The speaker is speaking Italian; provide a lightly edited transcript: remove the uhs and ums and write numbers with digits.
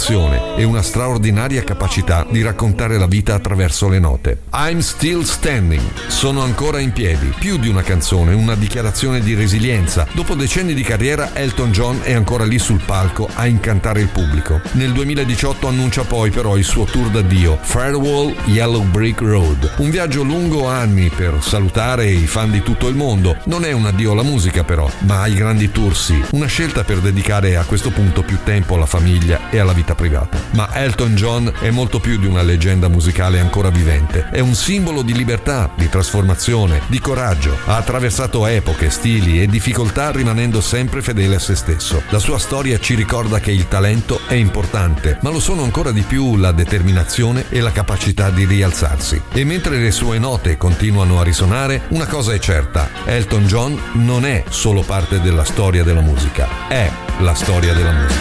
emozione e una straordinaria capacità di raccontare la vita attraverso le note. I'm Still Standing, sono ancora in piedi, più di una canzone, una dichiarazione di resilienza. Dopo decenni di carriera, Elton John è ancora lì sul palco a incantare il pubblico. Nel 2018 annuncia poi però il suo tour d'addio, Farewell Yellow Brick Road, un viaggio lungo anni per salutare i fan di tutto il mondo. Non è un addio alla musica però, ma ai grandi tour sì, una scelta per dedicare a questo punto più tempo alla famiglia e alla vita privata. Ma Elton John è molto più di una leggenda musicale ancora vivente, è un simbolo di libertà, di trasformazione, di coraggio. Ha attraversato epoche, stili e difficoltà rimanendo sempre fedele a se stesso. La sua storia ci ricorda che il talento è importante, ma lo sono ancora di più la determinazione e la capacità di rialzarsi. E mentre le sue note continuano a risuonare, una cosa è certa: Elton John non è solo parte della storia della musica, è la storia della musica.